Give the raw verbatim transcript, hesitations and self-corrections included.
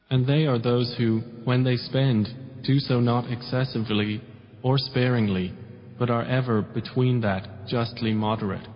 And they are those who, when they spend, do so not excessively or sparingly, but are ever between that, justly moderate.